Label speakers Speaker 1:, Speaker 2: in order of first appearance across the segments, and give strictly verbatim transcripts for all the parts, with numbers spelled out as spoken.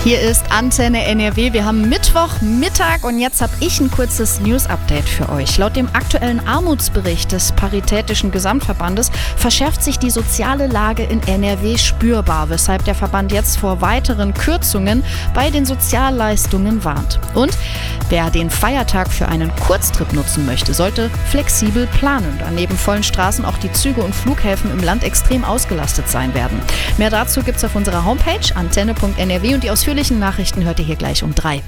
Speaker 1: Hier ist Antenne N R W. Wir haben Mittwochmittag und jetzt habe ich ein kurzes News-Update für euch. Laut dem aktuellen Armutsbericht des Paritätischen Gesamtverbandes verschärft sich die soziale Lage in N R W spürbar, weshalb der Verband jetzt vor weiteren Kürzungen bei den Sozialleistungen warnt. Und wer den Feiertag für einen Kurztrip nutzen möchte, sollte flexibel planen, da neben vollen Straßen auch die Züge und Flughäfen im Land extrem ausgelastet sein werden. Mehr dazu gibt's auf unserer Homepage antenne punkt n r w und die ausführlichen Nachrichten hört ihr hier gleich um drei.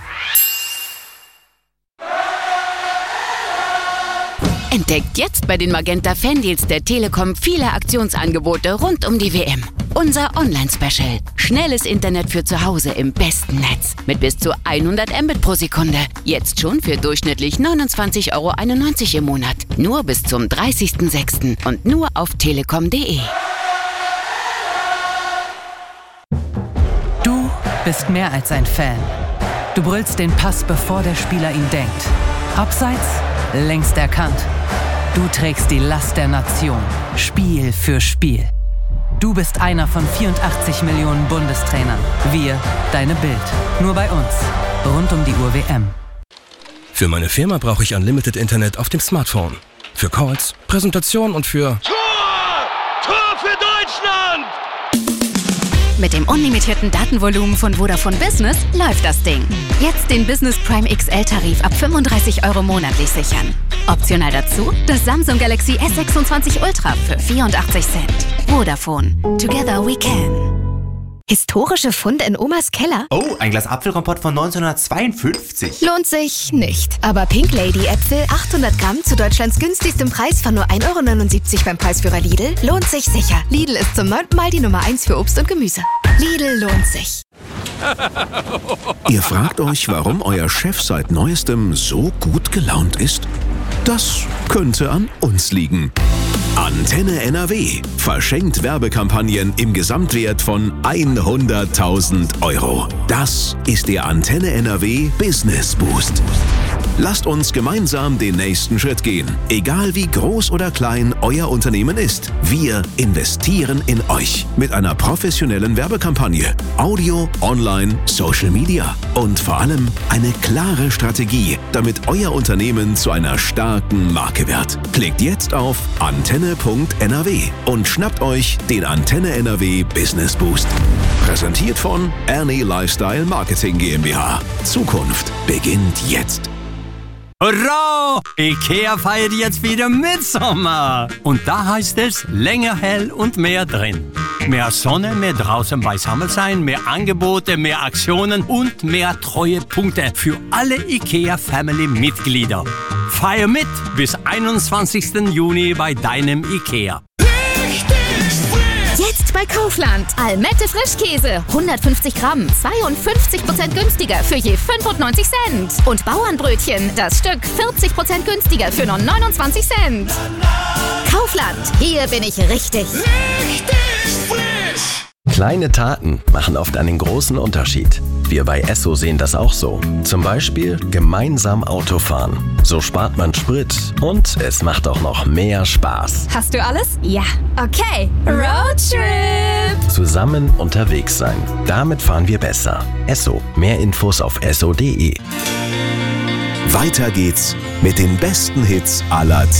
Speaker 2: Entdeckt jetzt bei den Magenta Fandeals der Telekom viele Aktionsangebote rund um die W M. Unser Online-Special. Schnelles Internet für zu Hause im besten Netz. Mit bis zu hundert Mbit pro Sekunde. Jetzt schon für durchschnittlich neunundzwanzig Euro einundneunzig im Monat. Nur bis zum dreißigsten sechsten und nur auf telekom punkt de.
Speaker 3: Du bist mehr als ein Fan. Du brüllst den Pass, bevor der Spieler ihn denkt. Abseits, längst erkannt. Du trägst die Last der Nation, Spiel für Spiel. Du bist einer von vierundachtzig Millionen Bundestrainern. Wir, deine Bild. Nur bei uns. Rund um die Uhr W M.
Speaker 4: Für meine Firma brauche ich Unlimited Internet auf dem Smartphone. Für Calls, Präsentation und für...
Speaker 5: Tor! Tor für Deutschland!
Speaker 2: Mit dem unlimitierten Datenvolumen von Vodafone Business läuft das Ding. Jetzt den Business Prime X L-Tarif ab fünfunddreißig Euro monatlich sichern. Optional dazu das Samsung Galaxy S sechsundzwanzig Ultra für vierundachtzig Cent. Vodafone. Together we can.
Speaker 6: Historische Funde in Omas Keller?
Speaker 7: Oh, ein Glas Apfelkompott von neunzehnhundertzweiundfünfzig.
Speaker 6: Lohnt sich nicht. Aber Pink Lady Äpfel, achthundert Gramm zu Deutschlands günstigstem Preis von nur ein Euro neunundsiebzig beim Preisführer Lidl, lohnt sich sicher. Lidl ist zum neunten Mal die Nummer eins für Obst und Gemüse. Lidl lohnt sich.
Speaker 8: Ihr fragt euch, warum euer Chef seit Neuestem so gut gelaunt ist? Das könnte an uns liegen. Antenne N R W verschenkt Werbekampagnen im Gesamtwert von hunderttausend Euro. Das ist der Antenne N R W Business Boost. Lasst uns gemeinsam den nächsten Schritt gehen. Egal wie groß oder klein euer Unternehmen ist, wir investieren in euch mit einer professionellen Werbekampagne, Audio, Online, Social Media und vor allem eine klare Strategie, damit euer Unternehmen zu einer starken Marke wird. Klickt jetzt auf antenne punkt n r w und schnappt euch den Antenne N R W Business Boost. Präsentiert von Ernie Lifestyle Marketing GmbH. Zukunft beginnt jetzt.
Speaker 9: Hurra! IKEA feiert jetzt wieder Mitsommer. Und da heißt es länger hell und mehr drin. Mehr Sonne, mehr draußen beisammen sein, mehr Angebote, mehr Aktionen und mehr Treuepunkte für alle IKEA-Family-Mitglieder. Feier mit bis einundzwanzigsten Juni bei deinem IKEA.
Speaker 10: Jetzt bei Kaufland. Almette Frischkäse. hundertfünfzig Gramm. zweiundfünfzig Prozent günstiger für je fünfundneunzig Cent. Und Bauernbrötchen. Das Stück vierzig Prozent günstiger für nur neunundzwanzig Cent. Kaufland. Hier bin ich richtig.
Speaker 5: Richtig frisch!
Speaker 11: Kleine Taten machen oft einen großen Unterschied. Wir bei Esso sehen das auch so. Zum Beispiel gemeinsam Autofahren. So spart man Sprit und es macht auch noch mehr Spaß.
Speaker 10: Hast du alles? Ja. Okay. Roadtrip!
Speaker 11: Zusammen unterwegs sein. Damit fahren wir besser. Esso. Mehr Infos auf esso punkt de.
Speaker 8: Weiter geht's mit den besten Hits aller Zeiten.